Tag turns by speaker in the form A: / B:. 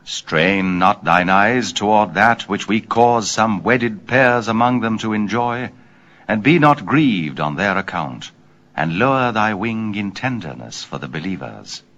A: Strain not thine eyes toward that which we cause some wedded pairs among them to enjoy, and be not grieved on their account, and lower thy wing in tenderness for the believers.